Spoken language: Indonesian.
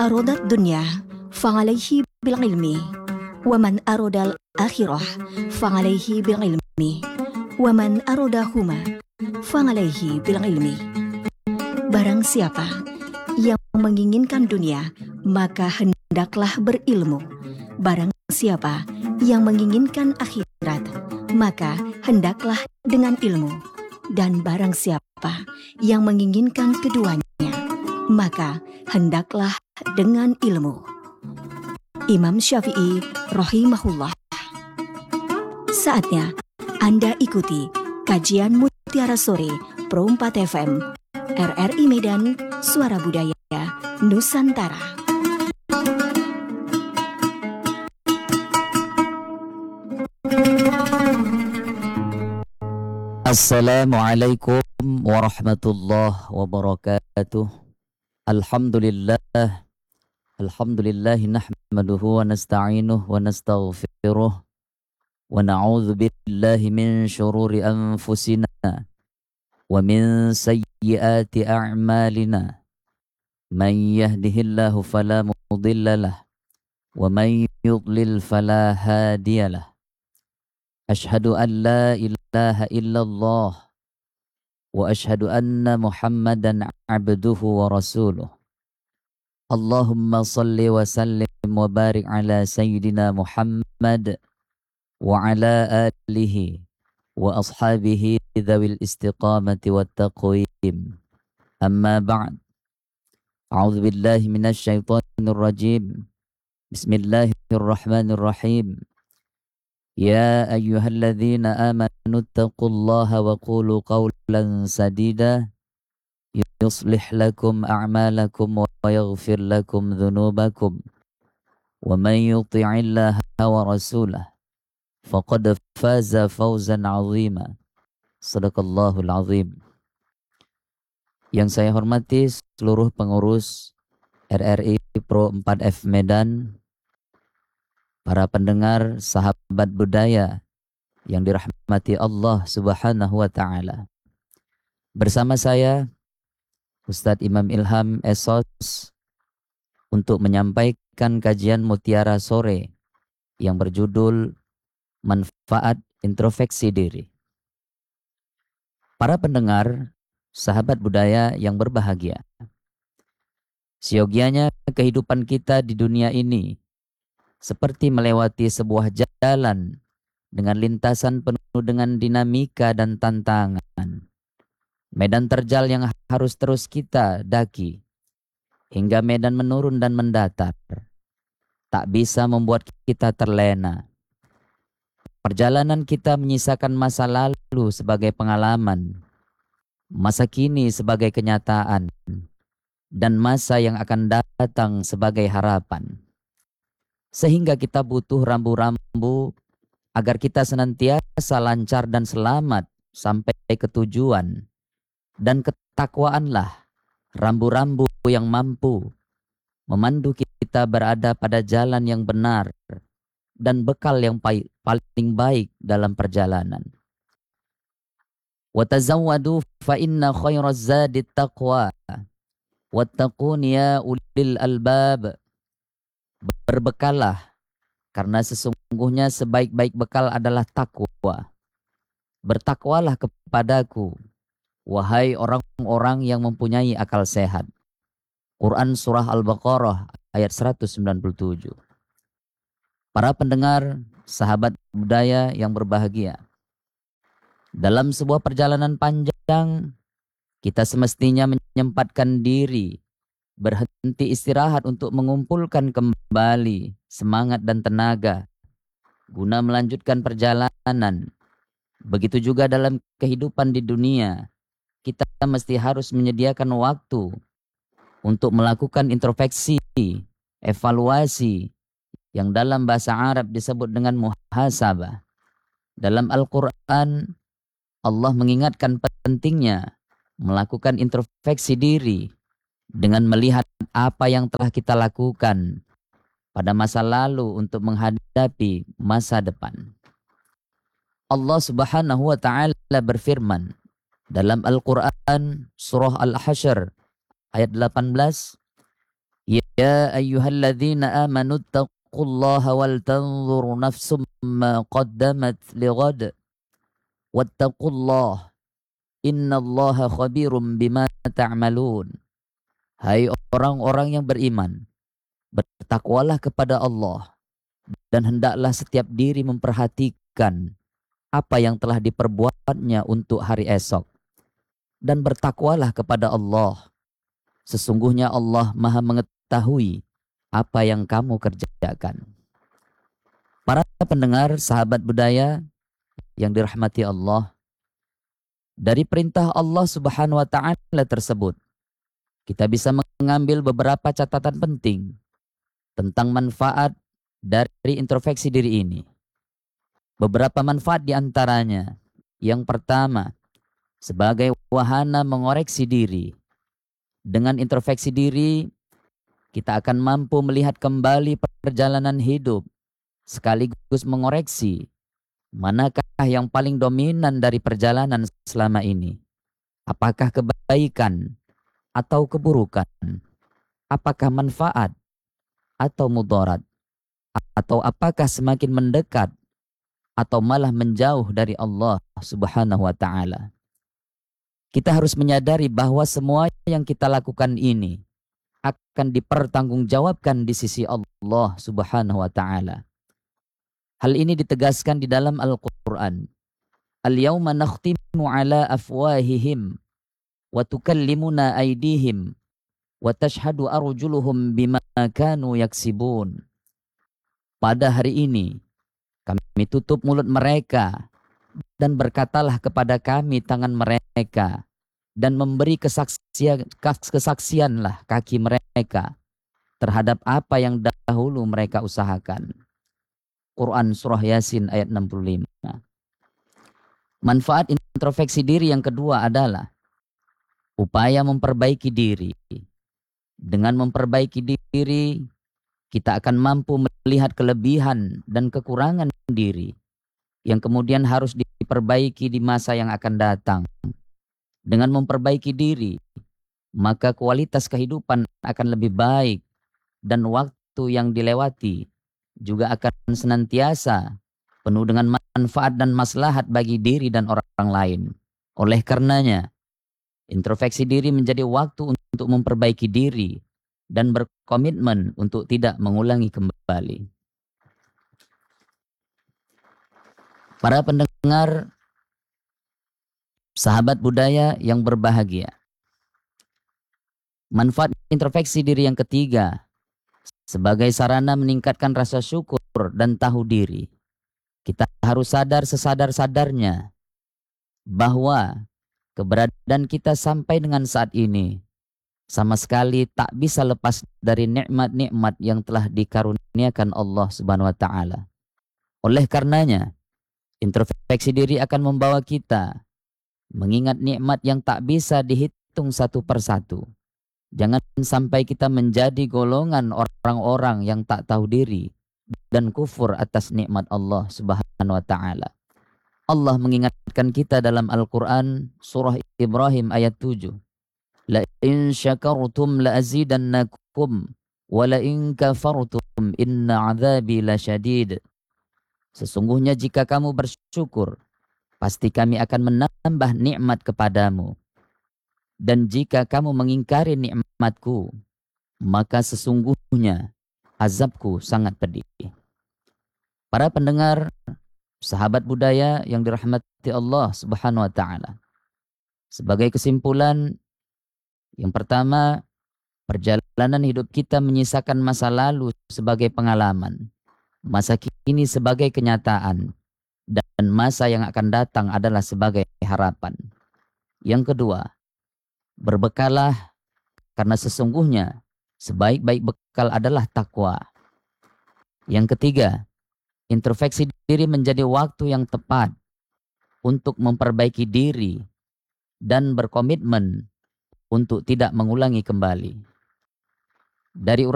arodat dunya fa'alayhi bil ilmi wa man arodal akhirah fa'alayhi bil ilmi wa man arodahuma fa'alayhi bil ilmi. Barang siapa yang menginginkan dunia, maka hendaklah berilmu. Barang siapa yang menginginkan akhirat, maka hendaklah dengan ilmu. Dan barang siapa yang menginginkan keduanya, maka hendaklah dengan ilmu. Imam Syafi'i rahimahullah. Saatnya Anda ikuti kajian Mutiara Sore Pro 4 FM RRI Medan, Suara Budaya Nusantara. Assalamualaikum warahmatullahi wabarakatuh. Alhamdulillahi nahmaduhu wa nasta'inuhu wa nastaghfiruh wa na'udzu billahi min syururi anfusina wa min sayyiati a'malina. Man yahdihillahu fala mudhillalah wa man yudlil fala hadiyalah. Ashhadu an la ilaha illallah wa ashhadu anna Muhammadan abduhu wa rasuluh. Allahumma salli wa sallim wa barik ala sayyidina Muhammad wa ala alihi wa ashabihi dhawil istiqamati wat taqwim. Amma ba'd. A'udzu billahi minasy syaithanir rajim. Bismillahirrahmanirrahim. Ya ayyuhalladzina amanu taqullaha wa qulu qawlan sadida yuslih lakum a'malakum wa yaghfir lakum dhunubakum wa man yuti'illaha wa rasulahu faqad faza fawzan 'azima. Shadaqallahul 'azim. Yang saya hormati seluruh pengurus RRI Pro 4F Medan, para pendengar, sahabat budaya yang dirahmati Allah Subhanahu wa Ta'ala. Bersama saya Ustadz Imam Ilham Esos untuk menyampaikan kajian Mutiara Sore yang berjudul Manfaat Introspeksi Diri. Para pendengar, sahabat budaya yang berbahagia, siogianya kehidupan kita di dunia ini seperti melewati sebuah jalan dengan lintasan penuh dengan dinamika dan tantangan. Medan terjal yang harus terus kita daki, hingga medan menurun dan mendatar. Tak bisa membuat kita terlena. Perjalanan kita menyisakan masa lalu sebagai pengalaman, masa kini sebagai kenyataan, dan masa yang akan datang sebagai harapan. Sehingga kita butuh rambu-rambu agar kita senantiasa lancar dan selamat sampai ke tujuan. Dan ketakwaanlah rambu-rambu yang mampu memandu kita berada pada jalan yang benar dan bekal yang paling baik dalam perjalanan. Wa tazawwadu fa inna khairaz zadi taqwa wattaqun ya ulil albab. Berbekallah, karena sesungguhnya sebaik-baik bekal adalah takwa. Bertakwalah kepadaku, wahai orang-orang yang mempunyai akal sehat. Quran Surah Al-Baqarah ayat 197. Para pendengar, sahabat budaya yang berbahagia, dalam sebuah perjalanan panjang, kita semestinya menyempatkan diri, berhenti istirahat untuk mengumpulkan kembali semangat dan tenaga guna melanjutkan perjalanan. Begitu juga dalam kehidupan di dunia, kita mesti harus menyediakan waktu untuk melakukan introspeksi, evaluasi yang dalam bahasa Arab disebut dengan muhasabah. Dalam Al-Quran, Allah mengingatkan pentingnya melakukan introspeksi diri dengan melihat apa yang telah kita lakukan pada masa lalu untuk menghadapi masa depan. Allah Subhanahu wa Ta'ala berfirman dalam Al-Quran Surah Al-Hasyr ayat 18, Ya ayyuhalladzina amanu taqullaha wal tanzur nafsum ma qaddamat lighad wattaqullah innallaha khabirum bima ta'malun. Hai orang-orang yang beriman, bertakwalah kepada Allah dan hendaklah setiap diri memperhatikan apa yang telah diperbuatnya untuk hari esok. Dan bertakwalah kepada Allah. Sesungguhnya Allah Maha mengetahui apa yang kamu kerjakan. Para pendengar, sahabat budaya yang dirahmati Allah, dari perintah Allah Subhanahu wa taala tersebut, kita bisa mengambil beberapa catatan penting tentang manfaat dari introspeksi diri ini. Beberapa manfaat diantaranya. Yang pertama, sebagai wahana mengoreksi diri. Dengan introspeksi diri, kita akan mampu melihat kembali perjalanan hidup, sekaligus mengoreksi manakah yang paling dominan dari perjalanan selama ini. Apakah kebaikan atau keburukan? Apakah manfaat atau mudarat? Atau apakah semakin mendekat atau malah menjauh dari Allah Subhanahu wa taala? Kita harus menyadari bahwa semua yang kita lakukan ini akan dipertanggungjawabkan di sisi Allah Subhanahu wa taala. Hal ini ditegaskan di dalam Al-Qur'an. Al-yawma nakhtimu ala afwahihim wa tukallimuna aydihim wa tashhadu arjuluhum bima kanu yaksibun. Pada hari ini kami tutup mulut mereka dan berkatalah kepada kami tangan mereka, dan memberi kesaksianlah kaki mereka terhadap apa yang dahulu mereka usahakan. Quran Surah Yasin ayat 65. Manfaat introspeksi diri yang kedua adalah upaya memperbaiki diri. Dengan memperbaiki diri, kita akan mampu melihat kelebihan dan kekurangan diri yang kemudian harus diperbaiki di masa yang akan datang. Dengan memperbaiki diri, maka kualitas kehidupan akan lebih baik dan waktu yang dilewati juga akan senantiasa penuh dengan manfaat dan maslahat bagi diri dan orang lain. Oleh karenanya, introspeksi diri menjadi waktu untuk memperbaiki diri dan berkomitmen untuk tidak mengulangi kembali. Para pendengar, sahabat budaya yang berbahagia, manfaat introspeksi diri yang ketiga sebagai sarana meningkatkan rasa syukur dan tahu diri. Kita harus sadar sesadar-sadarnya bahwa keberadaan kita sampai dengan saat ini sama sekali tak bisa lepas dari nikmat-nikmat yang telah dikaruniakan Allah Subhanahu wa taala. Oleh karenanya, introspeksi diri akan membawa kita mengingat nikmat yang tak bisa dihitung satu persatu. Jangan sampai kita menjadi golongan orang-orang yang tak tahu diri dan kufur atas nikmat Allah Subhanahu wa taala. Allah mengingatkan kita dalam Al-Quran surah Ibrahim ayat 7. La in syakartum la azidannakum wa la in kafartum inna azabi lasyadid. Sesungguhnya jika kamu bersyukur, pasti kami akan menambah nikmat kepadamu. Dan jika kamu mengingkari nikmatku, maka sesungguhnya azabku sangat pedih. Para pendengar, sahabat budaya yang dirahmati Allah Subhanahu wa taala. Sebagai kesimpulan, yang pertama, perjalanan hidup kita menyisakan masa lalu sebagai pengalaman, masa kini sebagai kenyataan, dan masa yang akan datang adalah sebagai harapan. Yang kedua, berbekalah karena sesungguhnya sebaik-baik bekal adalah takwa. Yang ketiga, introspeksi diri menjadi waktu yang tepat untuk memperbaiki diri dan berkomitmen untuk tidak mengulangi kembali. Dari